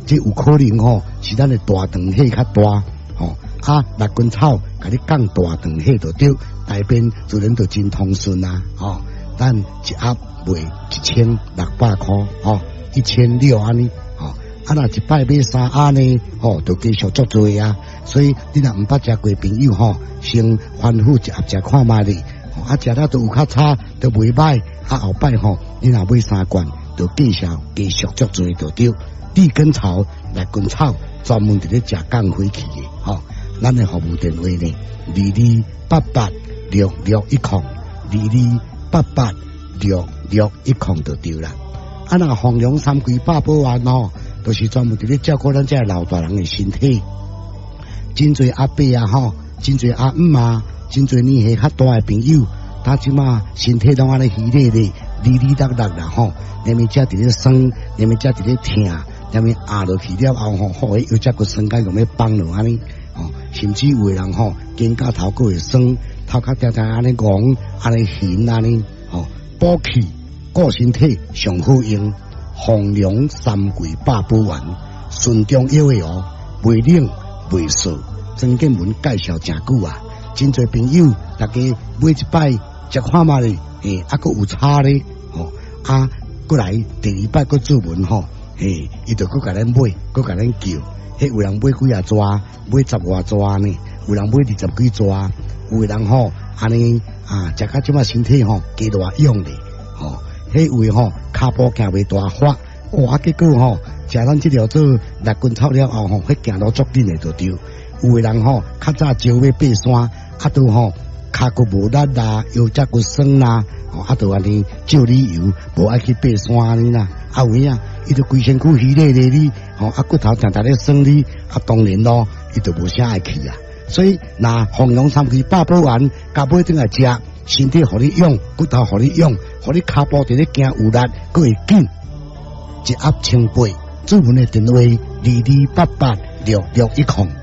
这有可能吼是咱的大肠血较大吼，六根草甲你降大肠血就对，大便自然就真通顺啊吼。咱一盒卖1600块吼，1600安尼吼。若一摆买3盒呢吼，就继续足多啊。所以你若毋捌食过朋友吼，先反复一盒食看卖哩。食了都有较差，都袂歹。后摆吼，你若买3罐，就继续足多就对。地根草、六根草专门伫咧食降火气的吼。咱的服务电话呢，22886610，22886610就对啦。若弘扬三规百宝丸吼，都是专门伫咧照顾咱这老大人的身体。真侪阿伯啊吼，真侪阿姆啊，真侪年纪较大的朋友，他即马身体拢安尼虚咧咧、哩哩啦啦啦吼，连咪只伫咧酸，连咪只伫咧疼，连咪压落去了后吼，好又只个酸干用要放落安尼吼，甚至有个人吼，肩胛头个会酸，头壳定定安尼戆，安尼痕安尼吼，补气顾身体上好用，弘扬三规百宝丸，顺中药的哦，袂冷袂涩。曾建文介绍真久啊，真侪朋友大家买一摆食看嘛咧，还有差咧，过来第二摆佫做文吼，伊就佫甲咱买，佫甲咱叫，有人买几啊抓，买10外抓呢，有人买20几抓，有个人吼安尼食到即马身体吼加大用咧，有诶吼骹步行袂大发，结果吼食咱即条做六根草了后吼，迄行路足紧诶就对。有个人吼较早招要爬山，都吼骹骨无力啦，腰脊骨酸啦，都安尼照理由无爱去爬山安尼啦。有影伊就规身躯虚咧咧哩，骨头常常咧酸哩，当然咯，伊就无啥爱去啊。所以那弘扬三规百宝丸，加买顿来食，身体互你用，骨头互你用，互你骹步伫咧行有力，佫会紧。一盒1800，主文的电话22886610。